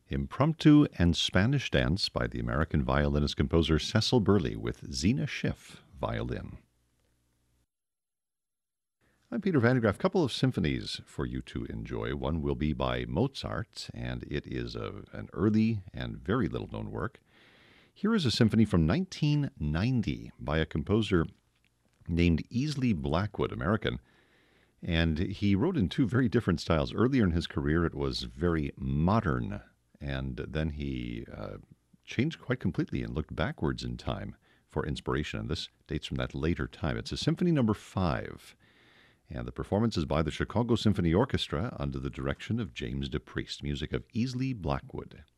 Impromptu and Spanish Dance by the American violinist-composer Cecil Burley with Zena Schiff, violin. I'm Peter Van de Graaff. A couple of symphonies for you to enjoy. One will be by Mozart, and it is an early and very little-known work. Here is a symphony from 1990 by a composer named Easley Blackwood, American. And he wrote in two very different styles. Earlier in his career, it was very modern, and then he changed quite completely and looked backwards in time for inspiration. And this dates from that later time. It's a Symphony Number 5. And the performance is by the Chicago Symphony Orchestra under the direction of James DePriest, music of Easley Blackwood.